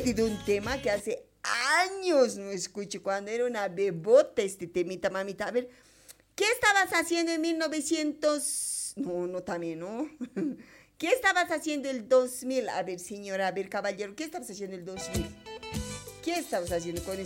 pedido un tema que hace años no escucho, cuando era una bebota este temita, mamita. A ver, ¿qué estabas haciendo en 1900? No, no, también, ¿no? ¿Qué estabas haciendo el 2000? A ver, señora, a ver, caballero, ¿qué estabas haciendo el 2000? ¿Qué estabas haciendo con